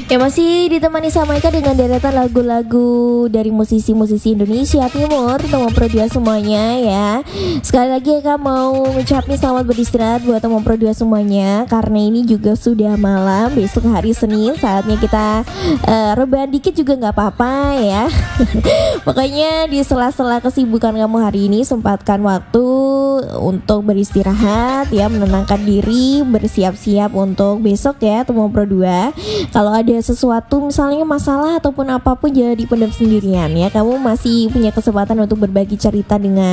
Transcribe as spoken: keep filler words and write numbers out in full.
Ya masih ditemani sama Eka dengan deretan lagu-lagu dari musisi-musisi Indonesia Timur teman Pro dua semuanya ya. Sekali lagi Eka mau ngucapin selamat beristirahat buat teman Pro dua semuanya, karena ini juga sudah malam, besok hari Senin saatnya kita uh, rebahan dikit juga nggak apa-apa ya. Pokoknya di sela-sela kesibukan kamu hari ini sempatkan waktu untuk beristirahat ya, menenangkan diri, bersiap-siap untuk besok ya teman Pro dua. Kalau ada sesuatu misalnya masalah ataupun apapun, jangan dipendam sendirian ya. Kamu masih punya kesempatan untuk berbagi cerita dengan